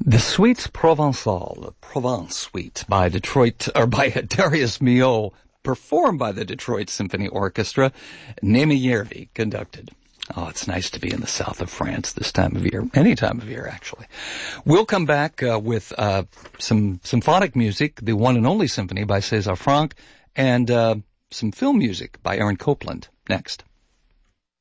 The Suites Provençales, the Provence Suite by Darius Milhaud, performed by the Detroit Symphony Orchestra, Némi Järvi conducted. Oh, it's nice to be in the south of France this time of year. Any time of year, actually. We'll come back with some symphonic music, the one and only symphony by César Franck, and some film music by Aaron Copland next.